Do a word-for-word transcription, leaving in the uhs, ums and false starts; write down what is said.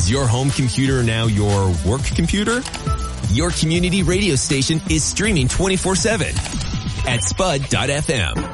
Is your home computer now your work computer? Your community radio station is streaming twenty-four seven at spud dot f m.